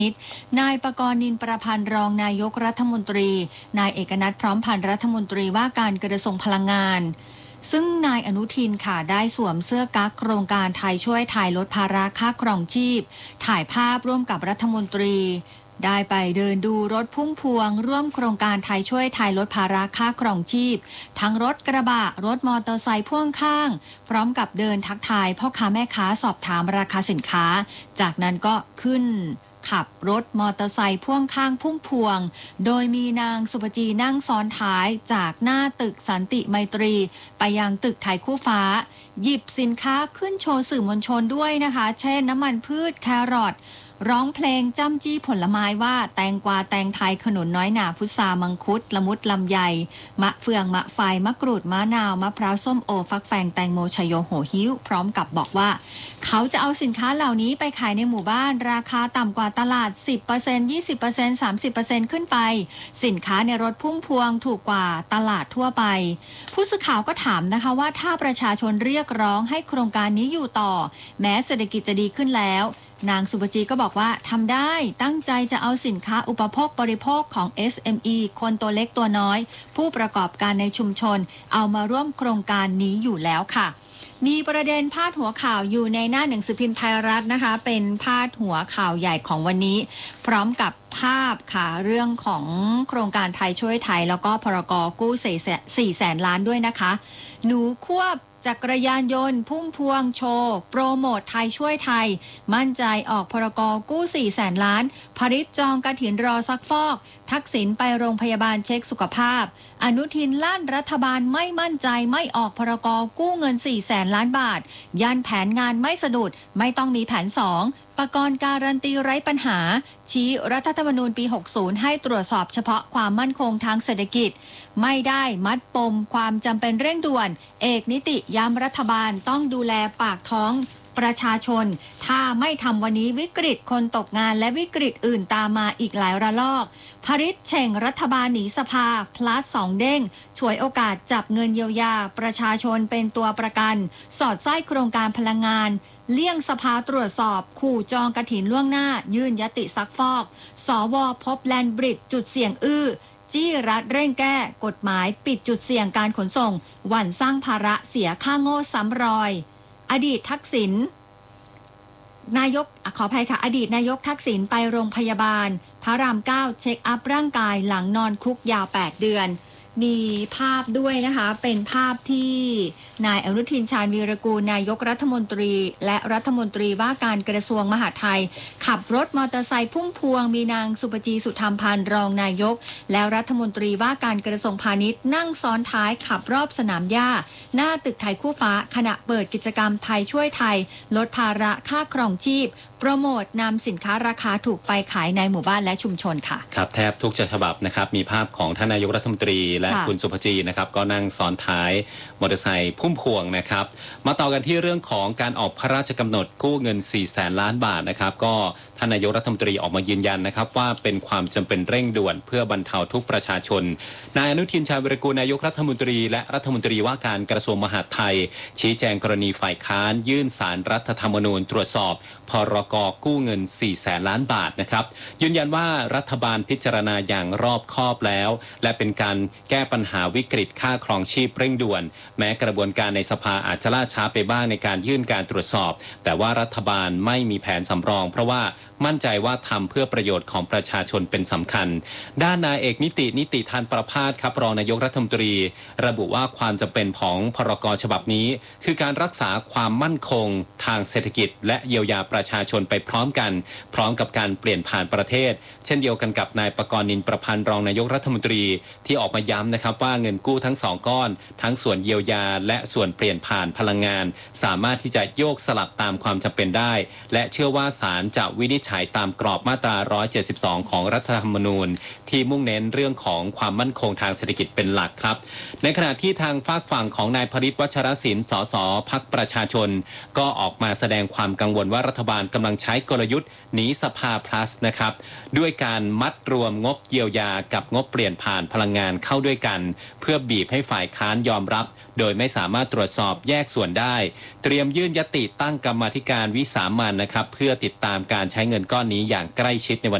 นายปกรณ์ นินประพันธ์รองนายกรัฐมนตรีนายเอกนัทพร้อมพันธ์รัฐมนตรีว่าการกระทรวงพลังงานซึ่งนายอนุทินค่ะได้สวมเสื้อกั๊กโครงการไทยช่วยไทยลดภาระค่าครองชีพถ่ายภาพร่วมกับรัฐมนตรีได้ไปเดินดูรถพุ่มพวงร่วมโครงการไทยช่วยไทยลดภาระค่าครองชีพทั้งรถกระบะรถมอเตอร์ไซค์พ่วงข้างพร้อมกับเดินทักทายพ่อค้าแม่ค้าสอบถามราคาสินค้าจากนั้นก็ขึ้นขับรถมอเตอร์ไซค์พ่วงข้างพุ่มพวงโดยมีนางสุปจีนั่งซ้อนท้ายจากหน้าตึกสันติไมตรีไปยังตึกไทยคู่ฟ้าหยิบสินค้าขึ้นโชว์สื่อมวลชนด้วยนะคะเช่นน้ำมันพืชแครอทร้องเพลงจ้ำจี้ผลไม้ว่าแตงกวาแตงไทยขนุนน้อยหนาพุทรามังคุดละมุดลำไยมะเฟืองมะไฟมะกรูดมะนาวมะพร้าวส้มโอฟักแฟงแตงโมชโยโหหิ้วพร้อมกับบอกว่าเขาจะเอาสินค้าเหล่านี้ไปขายในหมู่บ้านราคาต่ำกว่าตลาด 10% 20% 30% ขึ้นไปสินค้าในรถพุ่มพวงถูกกว่าตลาดทั่วไปผู้สื่อข่าวก็ถามนะคะว่าถ้าประชาชนเรียกร้องให้โครงการนี้อยู่ต่อแม้เศรษฐกิจจะดีขึ้นแล้วนางสุปจีก็บอกว่าทำได้ตั้งใจจะเอาสินค้าอุปโภคบริโภคของ SME คนตัวเล็กตัวน้อยผู้ประกอบการในชุมชนเอามาร่วมโครงการนี้อยู่แล้วค่ะมีประเด็นพาดหัวข่าวอยู่ในหน้าหนังสือพิมพ์ไทยรัฐนะคะเป็นพาดหัวข่าวใหญ่ของวันนี้พร้อมกับภาพค่ะเรื่องของโครงการไทยช่วยไทยแล้วก็พรก.กู้400,000 ล้านด้วยนะคะหนูควบจักรยานยนต์พุ่มพวงโชว์โปรโมทไทยช่วยไทยมั่นใจออกพรก.กู้400,000 ล้านผลิตจองกฐินรอซักฟอกทักษิณไปโรงพยาบาลเช็คสุขภาพอนุทินลั่นรัฐบาลไม่มั่นใจไม่ออกพรก.กู้เงิน400,000 ล้านบาทยันแผนงานไม่สะดุดไม่ต้องมีแผน2ปกรณ์การันตีไร้ปัญหาชี้รัฐธรรมนูญปี 60 ให้ตรวจสอบเฉพาะความมั่นคงทางเศรษฐกิจไม่ได้มัดปมความจำเป็นเร่งด่วนเอกนิติย้ำรัฐบาลต้องดูแลปากท้องประชาชนถ้าไม่ทำวันนี้วิกฤตคนตกงานและวิกฤตอื่นตามมาอีกหลายระลอกผริตเฉ่งรัฐบาลหนีสภาพลัส2เด้งฉวยโอกาสจับเงินเยียวยาประชาชนเป็นตัวประกันสอดไส้โครงการพลังงานเลี่ยงสภาตรวจสอบขู่จองกฐินล่วงหน้ายื่นยติซักฟอกสวพบแลนบริดจ์จุดเสี่ยงจี้รัฐเร่งแก้กฎหมายปิดจุดเสี่ยงการขนส่งหวั่นสร้างภาระเสียค่าโง่ซ้ำรอยอดีตทักษิณนายกขออภัยค่ะอดีตนายกทักษิณไปโรงพยาบาลพระราม9เช็คอัพร่างกายหลังนอนคุกยาว8 เดือนมีภาพด้วยนะคะเป็นภาพที่นายอนุทินชาญวีรกูลนายกรัฐมนตรีและรัฐมนตรีว่าการกระทรวงมหาดไทยขับรถมอเตอร์ไซค์พุ่มพวงมีนางสุปจีสุธรรมพันธ์รองนายกแล้วรัฐมนตรีว่าการกระทรวงพาณิชย์นั่งซ้อนท้ายขับรอบสนามหญ้าหน้าตึกไทยคู่ฟ้าขณะเปิดกิจกรรมไทยช่วยไทยลดภาระค่าครองชีพโปรโมทนำสินค้าราคาถูกไปขายในหมู่บ้านและชุมชนค่ะครับแทบทุกฉบับนะครับมีภาพของท่านนายกรัฐมนตรีและคุณสุภจีนะครับก็นั่งซ้อนท้ายมอเตอร์ไซค์พุ่มพวงนะครับมาต่อกันที่เรื่องของการออกพระราชกำหนดกู้เงิน400,000 ล้านบาทนะครับก็ท่านนายกรัฐมนตรีออกมายืนยันนะครับว่าเป็นความจำเป็นเร่งด่วนเพื่อบรรเทาทุกประชาชนนายอนุทินชาญวีรกูลนายกรัฐมนตรีและรัฐมนตรีว่าการกระทรวงมหาดไทยชี้แจงกรณีฝ่ายค้านยื่นศาลรัฐธรรมนูญตรวจสอบพรก.กู้เงิน400,000 ล้านบาทนะครับยืนยันว่ารัฐบาลพิจารณาอย่างรอบคอบแล้วและเป็นการแก้ปัญหาวิกฤตค่าครองชีพเร่งด่วนแม้กระบวนการในสภาอาจจะล่าช้าไปบ้างในการยื่นการตรวจสอบแต่ว่ารัฐบาลไม่มีแผนสำรองเพราะว่ามั่นใจว่าทำเพื่อประโยชน์ของประชาชนเป็นสำคัญด้านนายเอกนิติธานประภาสครับรองนายกรัฐมนตรีระบุว่าความจำเป็นของพรก.ฉบับนี้คือการรักษาความมั่นคงทางเศรษฐกิจและเยียวยาประชาชนไปพร้อมกันพร้อมกับการเปลี่ยนผ่านประเทศเช่นเดียวกันกับนายปกรณ์ นินประพันธ์รองนายกรัฐมนตรีที่ออกมาย้ำนะครับว่าเงินกู้ทั้ง2ก้อนทั้งส่วนเยียวยาและส่วนเปลี่ยนผ่านพลังงานสามารถที่จะโยกสลับตามความจำเป็นได้และเชื่อว่าศาลจะวินิจฉัยตามกรอบมาตรา172ของรัฐธรรมนูญที่มุ่งเน้นเรื่องของความมั่นคงทางเศรษฐกิจเป็นหลักครับในขณะที่ทางฝากฝั่งของนายพฤทธิ์ วัชรศิลป์สสพรรคประชาชนก็ออกมาแสดงความกังวลว่ารัฐบาลกำลังใช้กลยุทธ์หนีสภา plus นะครับด้วยการมัดรวมงบเยียวยากับงบเปลี่ยนผ่านพลังงานเข้าด้วยด้วยกัน เพื่อบีบให้ฝ่ายค้านยอมรับ โดยไม่สามารถตรวจสอบแยกส่วนได้ เตรียมยื่นญัตติตั้งกรรมาธิการวิสามัญนะครับเพื่อติดตามการใช้เงินก้อนนี้อย่างใกล้ชิดในวัน